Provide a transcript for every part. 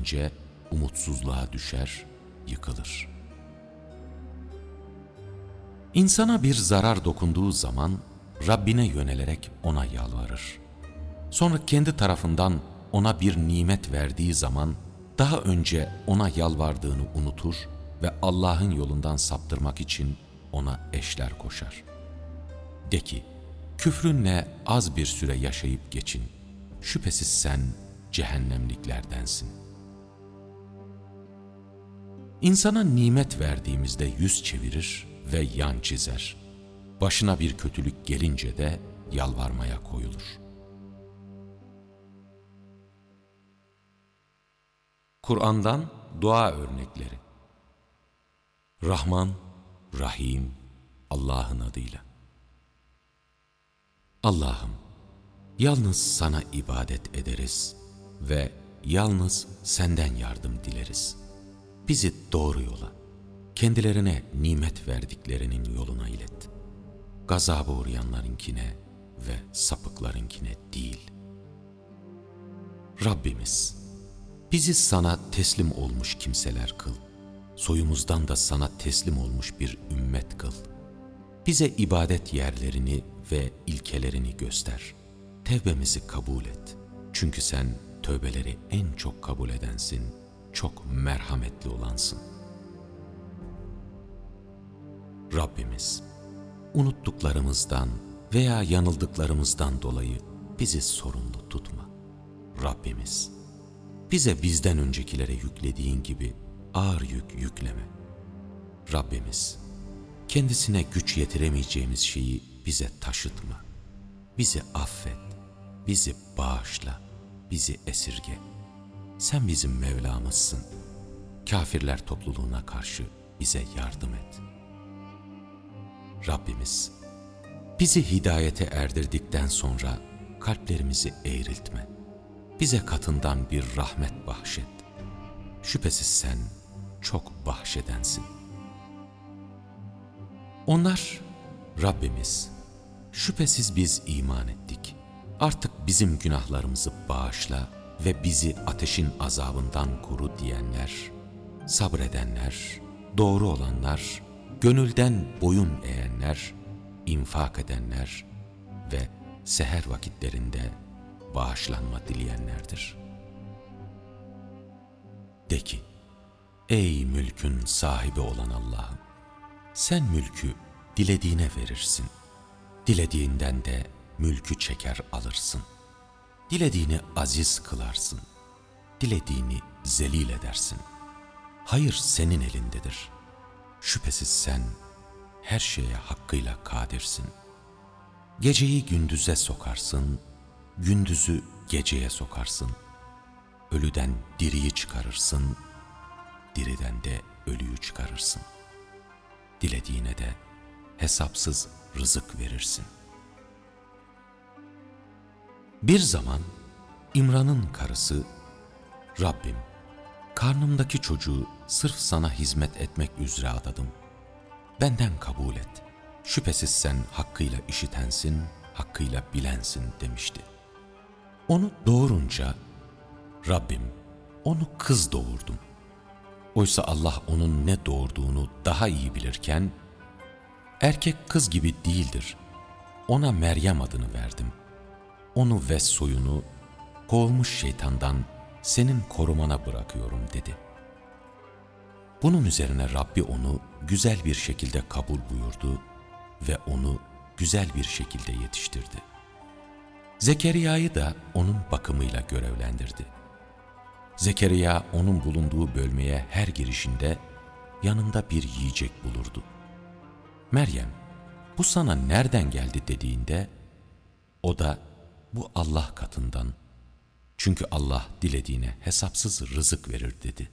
gelince umutsuzluğa düşer, yıkılır. İnsana bir zarar dokunduğu zaman Rabbine yönelerek ona yalvarır. Sonra kendi tarafından ona bir nimet verdiği zaman daha önce ona yalvardığını unutur ve Allah'ın yolundan saptırmak için ona eşler koşar. De ki, küfrünle az bir süre yaşayıp geçin. Şüphesiz sen cehennemliklerdensin. İnsana nimet verdiğimizde yüz çevirir ve yan çizer. Başına bir kötülük gelince de yalvarmaya koyulur. Kur'an'dan dua örnekleri. Rahman, Rahim, Allah'ın adıyla. Allah'ım, yalnız sana ibadet ederiz ve yalnız senden yardım dileriz. Bizi doğru yola, kendilerine nimet verdiklerinin yoluna ilet. Gazaba uğrayanlarınkine ve sapıklarınkine değil. Rabbimiz, bizi sana teslim olmuş kimseler kıl. Soyumuzdan da sana teslim olmuş bir ümmet kıl. Bize ibadet yerlerini ve ilkelerini göster. Tevbemizi kabul et. Çünkü sen tövbeleri en çok kabul edensin, çok merhametli olansın. Rabbimiz, unuttuklarımızdan veya yanıldıklarımızdan dolayı bizi sorumlu tutma. Rabbimiz, bize bizden öncekilere yüklediğin gibi ağır yük yükleme. Rabbimiz, kendisine güç yetiremeyeceğimiz şeyi bize taşıtma. Bizi affet, bizi bağışla, bizi esirge. Sen bizim Mevlamızsın. Kafirler topluluğuna karşı bize yardım et. Rabbimiz, bizi hidayete erdirdikten sonra kalplerimizi eğriltme. Bize katından bir rahmet bahşet. Şüphesiz sen çok bahşedensin. Onlar, Rabbimiz, şüphesiz biz iman ettik. Artık bizim günahlarımızı bağışla ve bizi ateşin azabından koru diyenler, sabredenler, doğru olanlar, gönülden boyun eğenler, infak edenler ve seher vakitlerinde bağışlanma dileyenlerdir. De ki, ey mülkün sahibi olan Allah'ım, sen mülkü dilediğine verirsin. Dilediğinden de mülkü çeker alırsın. Dilediğini aziz kılarsın. Dilediğini zelil edersin. Hayır senin elindedir. Şüphesiz sen her şeye hakkıyla kadirsin. Geceyi gündüze sokarsın, gündüzü geceye sokarsın. Ölüden diriyi çıkarırsın, diriden de ölüyü çıkarırsın. Dilediğine de hesapsız rızık verirsin. Bir zaman İmran'ın karısı, Rabbim, karnımdaki çocuğu sırf sana hizmet etmek üzere adadım. Benden kabul et. Şüphesiz sen hakkıyla işitensin, hakkıyla bilensin demişti. Onu doğurunca, Rabbim, onu kız doğurdum. Oysa Allah onun ne doğurduğunu daha iyi bilirken, erkek kız gibi değildir. Ona Meryem adını verdim. Onu ve soyunu kovulmuş şeytandan senin korumana bırakıyorum dedi. Bunun üzerine Rabbi onu güzel bir şekilde kabul buyurdu ve onu güzel bir şekilde yetiştirdi. Zekeriya'yı da onun bakımıyla görevlendirdi. Zekeriya onun bulunduğu bölmeye her girişinde yanında bir yiyecek bulurdu. Meryem, bu sana nereden geldi dediğinde, o da bu Allah katından. Çünkü Allah dilediğine hesapsız rızık verir dedi.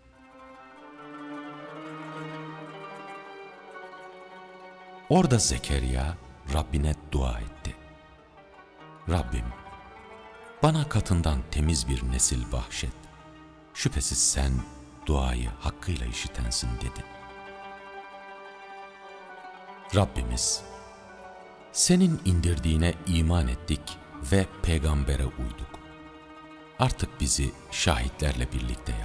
Orada Zekeriya Rabbine dua etti. Rabbim, bana katından temiz bir nesil bahşet. Şüphesiz sen duayı hakkıyla işitensin dedi. Rabbimiz, senin indirdiğine iman ettik ve peygambere uyduk. Artık bizi şahitlerle birlikte